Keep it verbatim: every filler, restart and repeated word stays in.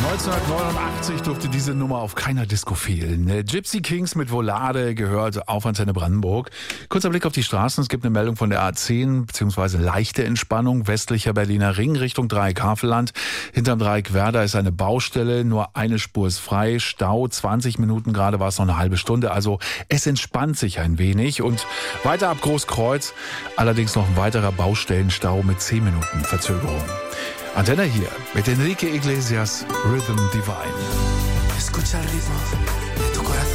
neunzehnhundertneunundachtzig durfte diese Nummer auf keiner Disco fehlen. Gypsy Kings mit Volare gehört auf Antenne Brandenburg. Kurzer Blick auf die Straßen. Es gibt eine Meldung von der A zehn, beziehungsweise leichte Entspannung. Westlicher Berliner Ring Richtung Dreieck Havelland. Hinterm Dreieck Werder ist eine Baustelle. Nur eine Spur ist frei. Stau zwanzig Minuten, gerade war es noch eine halbe Stunde. Also es entspannt sich ein wenig. Und weiter ab Großkreuz. Allerdings noch ein weiterer Baustellenstau mit zehn Minuten Verzögerung. Antenne hier mit Enrique Iglesias, Rhythm Divine. Escucha el ritmo de tu corazón.